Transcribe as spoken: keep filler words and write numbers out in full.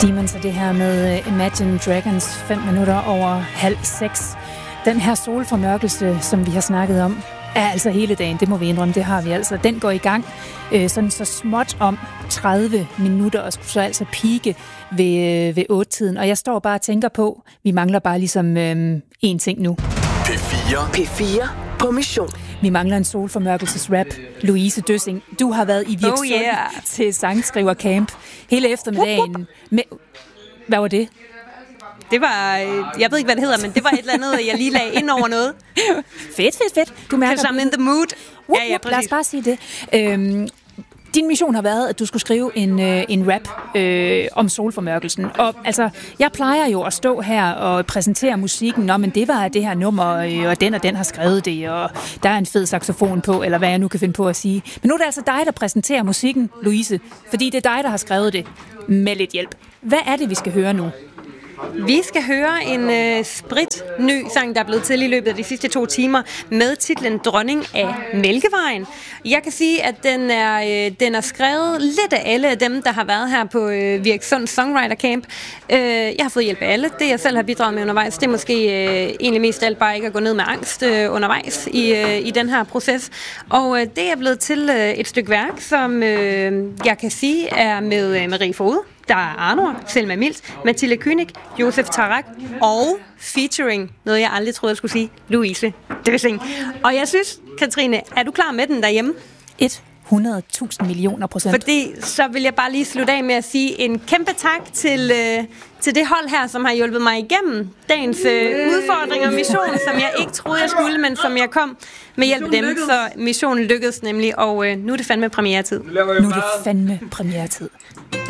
Demons og det her med Imagine Dragons, fem minutter over halv seks. Den her solformørkelse, som vi har snakket om, er altså hele dagen, det må vi indrømme, det har vi altså. Den går i gang øh, sådan så småt om tredive minutter, og skulle så altså pike ved, øh, ved otte-tiden. Og jeg står bare og tænker på, vi mangler bare ligesom øh, én ting nu. P fire. P fire på mission. Vi mangler en solformørkelsesrap. Louise Døssing, du har været i Virksund oh yeah. til sangskrivercamp hele eftermiddagen. Med, hvad var det? Det var, jeg ved ikke, hvad det hedder, men det var et eller andet, jeg lige lagde ind over noget. Fedt, fedt, fedt. Du mærker, Because I'm in the mood. Whoop, ja, ja, whoop, lad os bare sige det. Øhm, din mission har været, at du skulle skrive en, øh, en rap øh, om solformørkelsen. Og altså, jeg plejer jo at stå her og præsentere musikken. Nå, men det var det her nummer, øh, og den og den har skrevet det, og der er en fed saxofon på, eller hvad jeg nu kan finde på at sige. Men nu er det altså dig, der præsenterer musikken, Louise. Fordi det er dig, der har skrevet det med lidt hjælp. Hvad er det, vi skal høre nu? Vi skal høre en øh, sprit ny sang, der er blevet til i løbet af de sidste to timer, med titlen Dronning af Mælkevejen. Jeg kan sige, at den er, øh, den er skrevet lidt af alle af dem, der har været her på øh, Virksund Songwriter Camp. Øh, jeg har fået hjælp af alle. Det, jeg selv har bidraget med undervejs, det er måske øh, egentlig mest alt bare ikke at gå ned med angst øh, undervejs i, øh, i den her proces. Og øh, det er blevet til øh, et stykke værk, som øh, jeg kan sige er med øh, Marie Fode. Der er Arnor, Selma Mills, Mathilde König, Josef Tarak og featuring, noget jeg aldrig troede, jeg skulle sige, Louise Døssing. Og jeg synes, Katrine, er du klar med den derhjemme? hundrede tusind millioner procent. Fordi så vil jeg bare lige slutte af med at sige en kæmpe tak til, øh, til det hold her, som har hjulpet mig igennem dagens øh, udfordring og mission, som jeg ikke troede, jeg skulle, men som jeg kom med hjælp af dem. Så missionen lykkedes nemlig, og øh, nu er det fandme premieretid. Nu er det fandme premieretid.